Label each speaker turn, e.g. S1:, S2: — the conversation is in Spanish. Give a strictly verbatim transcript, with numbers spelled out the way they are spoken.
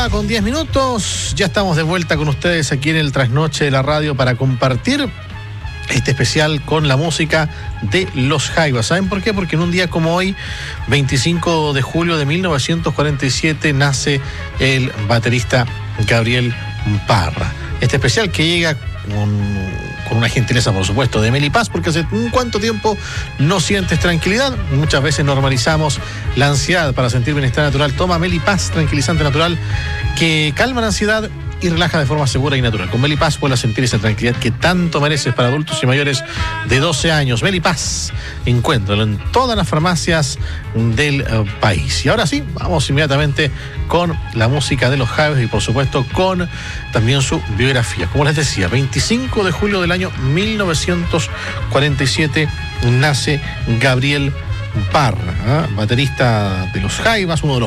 S1: va con diez minutos. Ya estamos de vuelta con ustedes aquí en el Trasnoche de la Radio para compartir este especial con la música de Los Jaivas. ¿Saben por qué? Porque en un día como hoy, veinticinco de julio de mil novecientos cuarenta y siete, nace el baterista Gabriel Parra. Este especial que llega con... con una gentileza, por supuesto, de Meli Paz, porque hace un cuánto tiempo no sientes tranquilidad. Muchas veces normalizamos la ansiedad para sentir bienestar natural. Toma Meli Paz, tranquilizante natural, que calma la ansiedad y relaja de forma segura y natural. Con Meli Paz puedes sentir esa tranquilidad que tanto mereces para adultos y mayores de doce años. Meli Paz, encuéntralo en todas las farmacias del uh, país. Y ahora sí, vamos inmediatamente con la música de Los Jaivas y por supuesto con también su biografía. Como les decía, veinticinco de julio del año mil novecientos cuarenta y siete nace Gabriel Parra, ¿eh? baterista de Los Jaivas, uno de los